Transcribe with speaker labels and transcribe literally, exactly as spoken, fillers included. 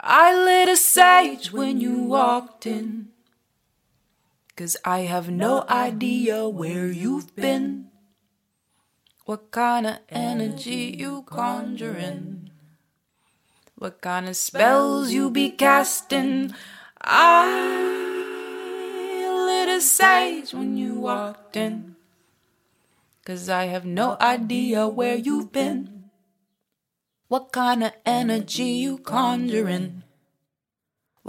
Speaker 1: I lit a sage when you walked in, 'cause I have no idea where you've been, what kind of energy you conjuring, what kind of spells you be casting. I lit a sage when you walked in, 'cause I have no idea where you've been, what kind of energy you conjuring,